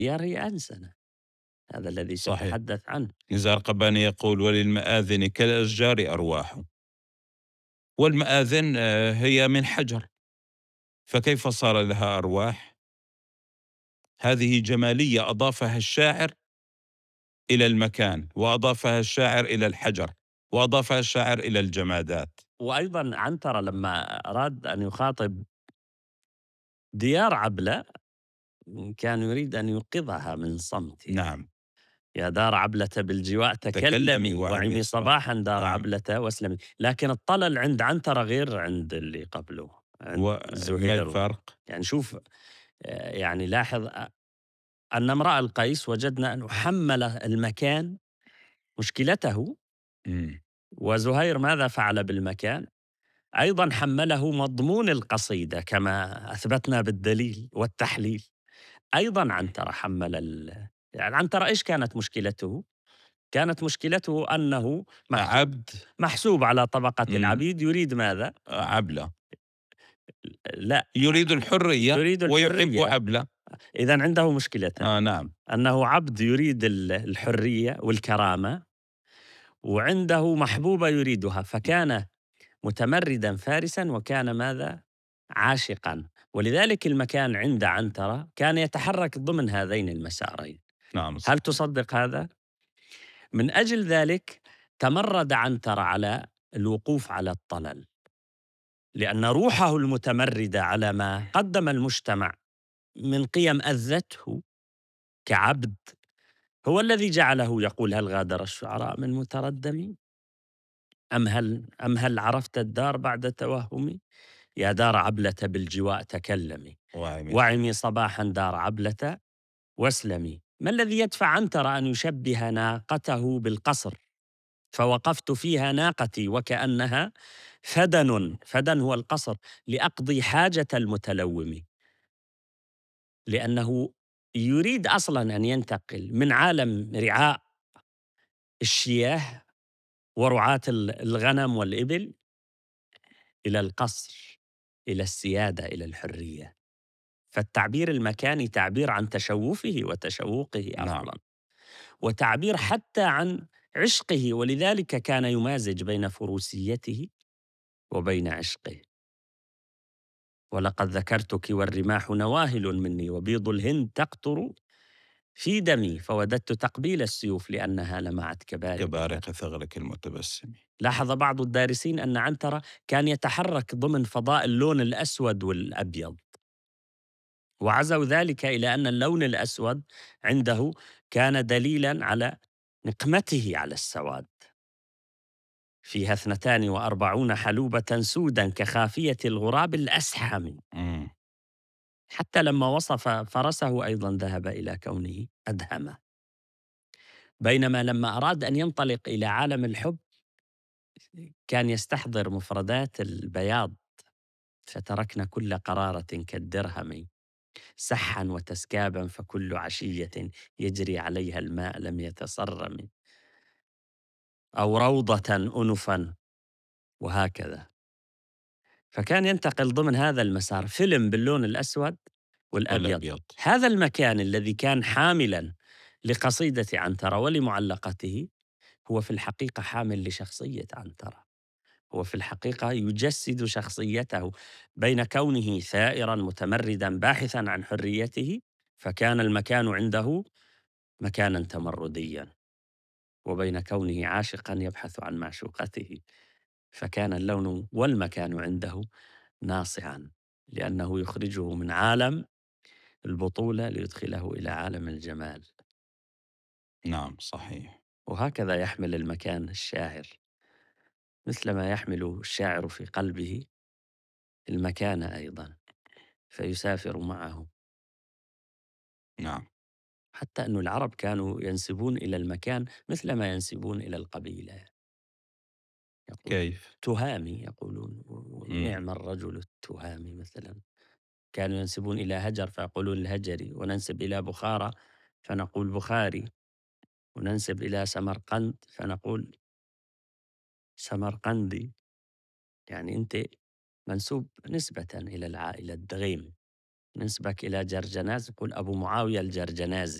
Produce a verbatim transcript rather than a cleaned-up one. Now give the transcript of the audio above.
يري أنسنة، هذا الذي صحيح. تتحدث عنه. نزار قباني يقول: "وللمآذن كالأشجار أرواح." والمآذن آآ هي من حجر، فكيف صار لها أرواح؟ هذه جمالية أضافها الشاعر إلى المكان، وأضافها الشاعر إلى الحجر، وأضافها الشاعر إلى الجمادات. وأيضًا عنترة لمّا أراد أن يخاطب ديار عبلة، كان يريد أن يوقظها من صمتها. نعم. يا دار عبلة بالجواء تكلمي تكلمي، وعمي وعمي الصباح. صباحًا دار نعم. عبلة واسلمي. لكن الطلل عند عنترة غير عند اللي قبله، عند وما زهير. الفرق؟ يعني شوف، آآ يعني لاحظ أ أن امرأ القيس وجدنا أنه حمّل المكان مشكلته، إمم. وزهير ماذا فعل بالمكان؟ أيضًا حمّله مضمون القصيدة كما أثبتنا بالدليل والتحليل. أيضًا عنترة حمّل ال يعني عنترة إيش كانت مشكلته؟ كانت مشكلته أنه محسوب عبد. محسوب على طبقة إمم. العبيد، يريد ماذا؟ عبلة. لأ، يريد الحرية يريد ويحب الحرية. عبلة. إذًا عنده مشكلتان، آه نعم. أنه عبد يريد ال الحرية والكرامة، وعنده محبوبة يريدها، فكان متمردا فارسا وكان ماذا؟ عاشقا. ولذلك المكان عند عنترة كان يتحرك ضمن هذين المسارين. نعم هل صحيح. تصدق هذا؟ من أجل ذلك تمرد عنترة على الوقوف على الطلل، لأن روحه المتمردة على ما قدم المجتمع من قيم أذته كعبد هو الذي جعله يقول: هل غادر الشعراء من متردم، أم هل أم هل عرفت الدار بعد توهمي؟ يا دار عبلة بالجواء تكلمي، وعمي الصباح. وعمي صباحا دار عبلة واسلمي. ما الذي يدفع عنتر أن يشبه ناقته بالقصر؟ فوقفت فيها ناقتي وكأنها فدن، فدن هو القصر، لأقضي حاجة المتلوم. لأنه يريد أصلا أن ينتقل من عالم رعاء الشياه ورعاة ال- الغنم والإبل إلى القصر، إلى السيادة، إلى الحرية. فالتعبير المكاني تعبير عن تشوفه وتشوقه نعم. أصلا، وتعبير حتى عن عشقه. ولذلك كان يمازج بين فروسيته وبين عشقه. ولقد ذكرتك والرماح نواهل مني، وبيض الهند تقطر في دمي، فوددت تقبيل السيوف لأنها لمعت كبارقها. كبارق ثغرك المتبسم. لاحظ بعض الدارسين أن عنترة كان يتحرك ضمن فضاء اللون الأسود والأبيض، وعزوا ذلك إلى أن اللون الأسود عنده كان دليلا على نقمته على السواد. فيها اثنتان وأربعون حلوبة سودا كخافية الغراب الأسحم. إمم. حتى لما وصف فرسه أيضا ذهب إلى كونه أدهمه. بينما لما أراد أن ينطلق إلى عالم الحب كان يستحضر مفردات البياض: فتركنا كل قرارة كالدرهم، سحا وتسكابا فكل عشية يجري عليها الماء لم يتصرم، أو روضة أنفا، وهكذا. فكان ينتقل ضمن هذا المسار، فيلم باللون الأسود والأبيض. والأبيض. هذا المكان الذي كان حاملا لقصيدة عنترة ولمعلقته هو في الحقيقة حامل لشخصية عنترة. هو في الحقيقة يجسد شخصيته، بين كونه ثائرا متمردا باحثا عن حريته فكان المكان عنده مكانا تمرديا، وبين كونه عاشقا يبحث عن معشوقته فكان اللون والمكان عنده ناصعا، لأنه يخرجه من عالم البطولة ليدخله إلى عالم الجمال. نعم صحيح. وهكذا يحمل المكان الشاعر، مثلما يحمل الشاعر في قلبه المكان أيضا، فيسافر معه. نعم. حتى أن العرب كانوا ينسبون إلى المكان مثل ما ينسبون إلى القبيلة. يقول كيف؟ تهامي، يقولون إمم. نعم الرجل التهامي مثلا. كانوا ينسبون إلى هجر فيقولون الهجري، وننسب إلى بخارى فنقول بخاري، وننسب إلى سمرقند فنقول سمرقندي. يعني أنت منسوب نسبة إلى العائلة الدغيم. نسبك إلى جرجناز، نقول أبو معاوية الجرجنازي.